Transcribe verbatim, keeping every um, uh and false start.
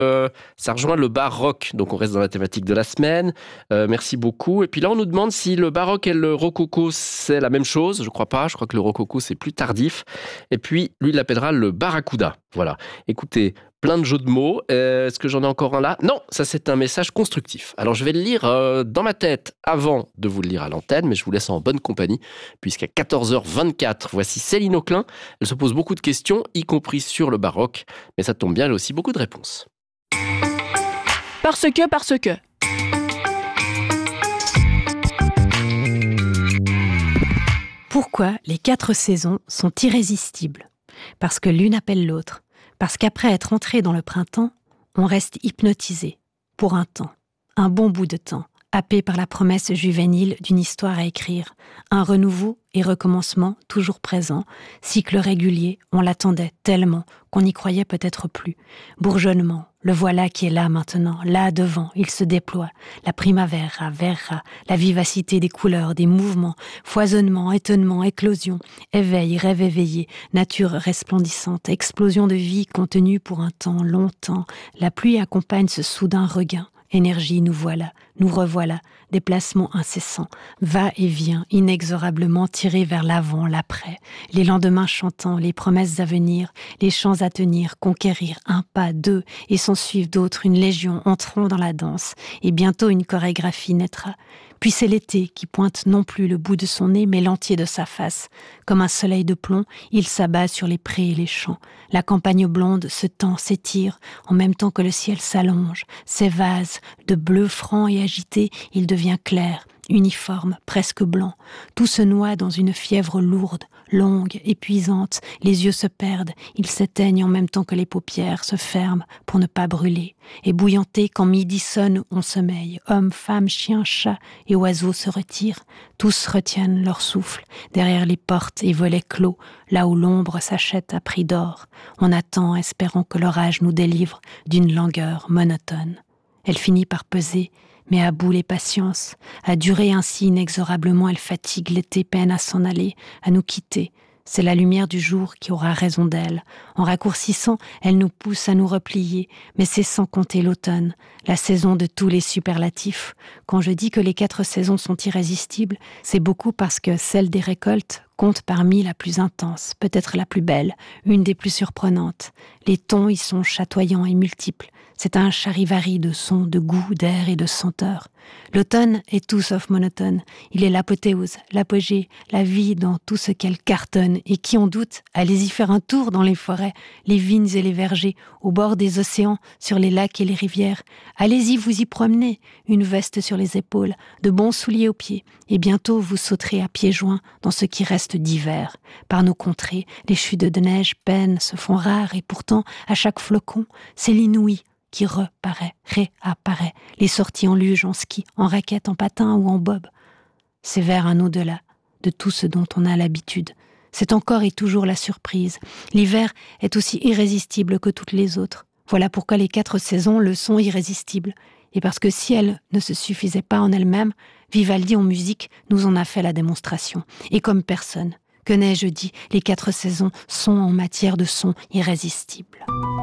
Euh, ça rejoint le baroque, donc on reste dans la thématique de la semaine. Euh, merci beaucoup. Et puis là, on nous demande si le baroque et le rococo, c'est la même chose. Je crois pas. Je crois que le rococo, c'est plus tardif. Et puis, lui, il l'appellera le barracuda. Voilà. Écoutez, plein de jeux de mots. Euh, est-ce que j'en ai encore un là? Non, ça, c'est un message constructif. Alors, je vais le lire euh, dans ma tête avant de vous le lire à l'antenne, mais je vous laisse en bonne compagnie, puisqu'à quatorze heures vingt-quatre, voici Céline Auclin. Elle se pose beaucoup de questions, y compris sur le baroque. Mais ça tombe bien, elle a aussi beaucoup de réponses. Parce que, parce que. Pourquoi les quatre saisons sont irrésistibles? Parce que l'une appelle l'autre. Parce qu'après être entré dans le printemps, on reste hypnotisé. Pour un temps. Un bon bout de temps. Happé par la promesse juvénile d'une histoire à écrire. Un renouveau et recommencement toujours présent. Cycle régulier, on l'attendait tellement qu'on n'y croyait peut-être plus. Bourgeonnement, le voilà qui est là maintenant, là devant, il se déploie. La primavera, verra, la vivacité des couleurs, des mouvements, foisonnement, étonnement, éclosion, éveil, rêve éveillé, nature resplendissante, explosion de vie contenue pour un temps, longtemps. La pluie accompagne ce soudain regain. Énergie, nous voilà, nous revoilà, déplacement incessant, va et vient, inexorablement tiré vers l'avant, l'après, les lendemains chantants, les promesses à venir, les chants à tenir, conquérir, un pas, deux, et s'en suivent d'autres, une légion, entrons dans la danse, et bientôt une chorégraphie naîtra. Puis c'est l'été qui pointe non plus le bout de son nez, mais l'entier de sa face. Comme un soleil de plomb, il s'abat sur les prés et les champs. La campagne blonde se tend, s'étire, en même temps que le ciel s'allonge, s'évase, de bleu franc et agité, il devient clair, uniforme, presque blanc. Tout se noie dans une fièvre lourde, longue, épuisante. Les yeux se perdent, ils s'éteignent en même temps que les paupières se ferment pour ne pas brûler. Et bouillanté, quand midi sonne, on sommeille. Hommes, femmes, chiens, chats et oiseaux se retirent. Tous retiennent leur souffle, derrière les portes et volets clos, là où l'ombre s'achète à prix d'or. On attend, espérant que l'orage nous délivre d'une langueur monotone. Elle finit par peser, mais à bout les patiences, à durer ainsi inexorablement, elle fatigue l'été, peine à s'en aller, à nous quitter. C'est la lumière du jour qui aura raison d'elle. En raccourcissant, elle nous pousse à nous replier, mais c'est sans compter l'automne, la saison de tous les superlatifs. Quand je dis que les quatre saisons sont irrésistibles, c'est beaucoup parce que celle des récoltes compte parmi la plus intense, peut-être la plus belle, une des plus surprenantes. Les tons y sont chatoyants et multiples. C'est un charivari de sons, de goûts, d'air et de senteurs. L'automne est tout sauf monotone. Il est l'apothéose, l'apogée, la vie dans tout ce qu'elle cartonne. Et qui en doute, allez-y faire un tour dans les forêts, les vignes et les vergers, au bord des océans, sur les lacs et les rivières. Allez-y vous y promener, une veste sur les épaules, de bons souliers aux pieds. Et bientôt vous sauterez à pieds joints dans ce qui reste d'hiver. Par nos contrées, les chutes de neige peinent, se font rares et pourtant, à chaque flocon, c'est l'inouï qui reparaît, réapparaît, les sorties en luge, en ski, en raquette, en patin ou en bob. C'est vers un au-delà de tout ce dont on a l'habitude. C'est encore et toujours la surprise. L'hiver est aussi irrésistible que toutes les autres. Voilà pourquoi les quatre saisons le sont irrésistibles. Et parce que si elles ne se suffisaient pas en elles-mêmes, Vivaldi en musique nous en a fait la démonstration. Et comme personne, que n'ai-je dit, les quatre saisons sont en matière de son irrésistibles.